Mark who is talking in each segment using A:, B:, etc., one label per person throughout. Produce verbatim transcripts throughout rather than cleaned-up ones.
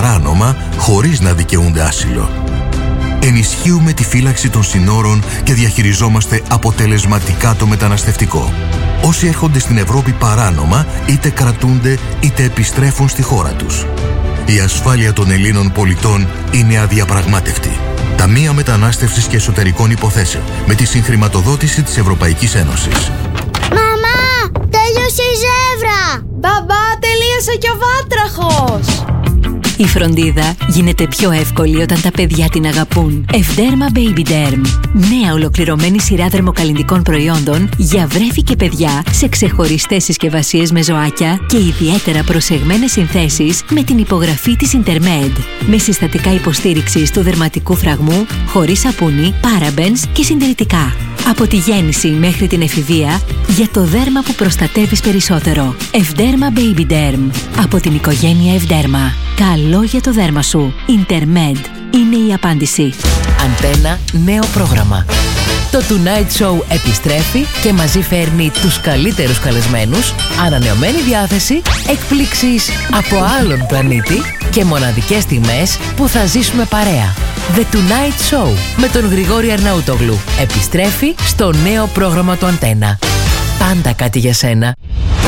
A: παράνομα χωρίς να δικαιούνται άσυλο. Ενισχύουμε τη φύλαξη των συνόρων και διαχειριζόμαστε αποτελεσματικά το μεταναστευτικό. Όσοι έρχονται στην Ευρώπη παράνομα, είτε κρατούνται είτε επιστρέφουν στη χώρα τους. Η ασφάλεια των Ελλήνων πολιτών είναι αδιαπραγμάτευτη. Ταμεία Μετανάστευσης και Εσωτερικών Υποθέσεων, με τη συγχρηματοδότηση της Ευρωπαϊκής Ένωσης.
B: Μαμά, τέλειωσε η ζεύρα!
C: Μπαμπά, τελείωσε και ο βάτραχος!
D: Η φροντίδα γίνεται πιο εύκολη όταν τα παιδιά την αγαπούν. Ευδέρμα Baby Derm. Νέα ολοκληρωμένη σειρά δερμοκαλλυντικών προϊόντων για βρέφη και παιδιά σε ξεχωριστές συσκευασίες με ζωάκια και ιδιαίτερα προσεγμένες συνθέσεις με την υπογραφή της Intermed. Με συστατικά υποστήριξης του δερματικού φραγμού, χωρίς σαπούνι, parabens και συντηρητικά. Από τη γέννηση μέχρι την εφηβεία, για το δέρμα που προστατεύεις περισσότερο. Ευδέρμα Baby Derm. Από την οικογένεια Ευδέρμα. Καλό για το δέρμα σου. Intermed είναι η απάντηση.
E: Αντένα, νέο πρόγραμμα. Το Tonight Show επιστρέφει και μαζί φέρνει τους καλύτερους καλεσμένους, ανανεωμένη διάθεση, εκπλήξεις από άλλον πλανήτη και μοναδικές στιγμές που θα ζήσουμε παρέα. The Tonight Show με τον Γρηγόρη Αρναούτογλου επιστρέφει στο νέο πρόγραμμα του Αντένα. Πάντα κάτι για σένα.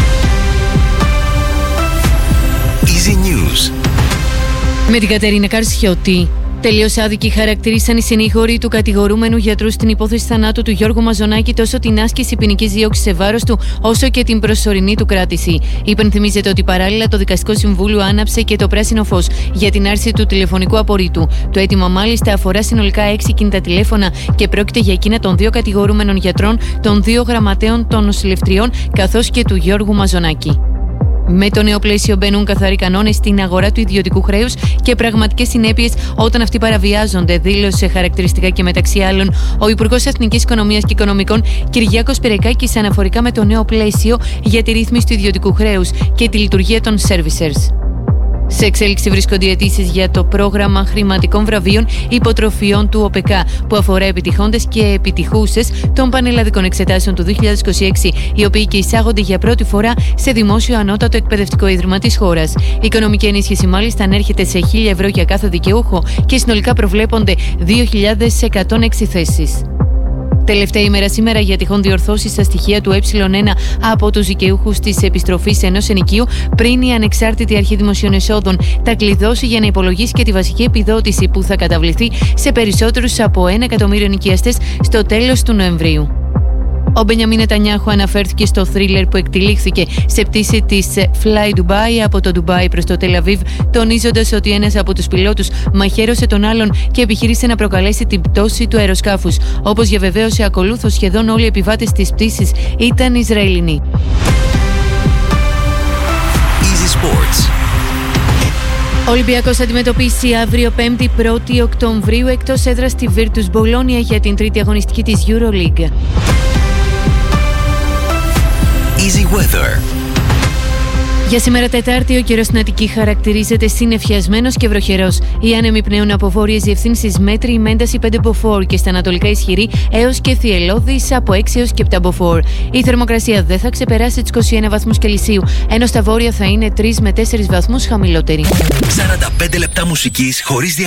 F: Easy News.
C: Με την Κατερίνα Καρσιώτη. Τελείως άδικοι χαρακτηρίσαν οι συνήγοροι του κατηγορούμενου γιατρού στην υπόθεση θανάτου του Γιώργου Μαζονάκη τόσο την άσκηση ποινικής δίωξης σε βάρος του, όσο και την προσωρινή του κράτηση. Υπενθυμίζεται ότι παράλληλα το Δικαστικό Συμβούλιο άναψε και το πράσινο φως για την άρση του τηλεφωνικού απορρίτου. Το αίτημα μάλιστα αφορά συνολικά έξι κινητά τηλέφωνα και πρόκειται για εκείνα των δύο κατηγορούμενων γιατρών, των δύο γραμματέων των νοσηλευτριών καθώς και του Γιώργου Μαζονάκη. Με το νέο πλαίσιο μπαίνουν καθαροί κανόνες στην αγορά του ιδιωτικού χρέους και πραγματικές συνέπειες όταν αυτοί παραβιάζονται, δήλωσε χαρακτηριστικά και μεταξύ άλλων ο Υπουργός Εθνικής Οικονομίας και Οικονομικών Κυριάκος Πυρεκάκης αναφορικά με το νέο πλαίσιο για τη ρύθμιση του ιδιωτικού χρέους και τη λειτουργία των servicers. Σε εξέλιξη βρίσκονται οι αιτήσεις για το πρόγραμμα χρηματικών βραβείων υποτροφιών του ΟΠΕΚΑ, που αφορά επιτυχώντες και επιτυχούσες των πανελλαδικών εξετάσεων του δύο χιλιάδες είκοσι έξι, οι οποίοι και εισάγονται για πρώτη φορά σε δημόσιο ανώτατο εκπαιδευτικό ίδρυμα της χώρας. Η οικονομική ενίσχυση μάλιστα ανέρχεται σε χίλια ευρώ για κάθε δικαιούχο και συνολικά προβλέπονται δύο χιλιάδες εκατόν έξι θέσεις. Τελευταία ημέρα σήμερα για τυχόν διορθώσεις στα στοιχεία του ε1 από τους δικαιούχους της επιστροφής ενός ενοικίου πριν η ανεξάρτητη αρχή δημοσίων εσόδων τα κλειδώσει για να υπολογίσει και τη βασική επιδότηση που θα καταβληθεί σε περισσότερους από ένα εκατομμύριο ενοικιαστές στο τέλος του Νοεμβρίου. Ο Μπενιαμίν Νετανιάχου αναφέρθηκε στο θρίλερ που εκτυλίχθηκε σε πτήση της Fly Dubai από το Ντουμπάι προς το Τελαβίβ, τονίζοντας ότι ένας από τους πιλότους μαχαίρωσε τον άλλον και επιχείρησε να προκαλέσει την πτώση του αεροσκάφους. Όπως διαβεβαίωσε ακολούθως, σχεδόν όλοι οι επιβάτες της πτήσης ήταν Ισραηλινοί.
F: Easy Sports.
C: Ο Ολυμπιακός θα αντιμετωπίσει αύριο πέμπτη πρώτη Οκτωβρίου εκτός έδρας στη Virtus Bologna για την τρίτη αγωνιστική της EuroLeague.
F: Easy Weather.
C: Για σήμερα Τετάρτη, ο καιρός στην Αττική χαρακτηρίζεται συννεφιασμένος και βροχερός. Οι άνεμοι πνέουν από βόρειες διευθύνσεις μέτρη με ένταση πέντε μποφόρ και στα ανατολικά ισχυρή έως και θυελλώδης από έξι έως και επτά μποφόρ. Η θερμοκρασία δεν θα ξεπεράσει τους είκοσι ένα βαθμούς Κελσίου, ενώ στα βόρεια θα είναι τρεις με τέσσερις βαθμούς χαμηλότερη.
F: σαράντα πέντε λεπτά μουσικής χωρίς διακοπές.